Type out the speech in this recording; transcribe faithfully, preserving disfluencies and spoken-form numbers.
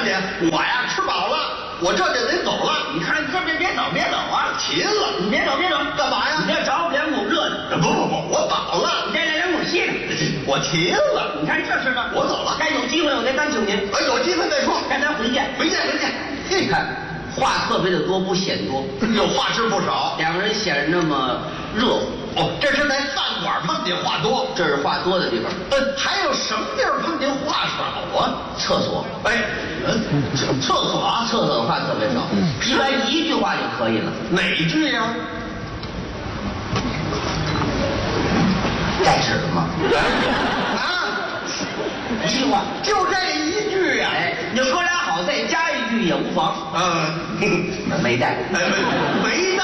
姐，我呀吃饱了，我这就得走了。 你看，这别别走，别走啊！ 勤了， 你别走，别走， 干嘛呀？ 你这找我两口热的。 不不不，我饱了。 你这来两口稀的。 我勤了。 你看这是吗？ 我走了。 该有机会我再当请您。 哎，有机会再说。 该咱回见， 回见，回见。 你看，话特别的多，不显多。 有话吃不少。 两个人显得那么热乎。 哦，这是在饭馆碰见话多， 这是话多的地方。 呃，还有什么地儿碰见话少啊？ 厕所。 哎，嗯，厕所啊， 厕所话特别少，一般一句话就可以了。 哪句呀？ 该吃了吗？ 啊， 一句话， 就这一句呀。 哎，你哥俩好，再加一句也无妨。 嗯， 没带。 哎，没没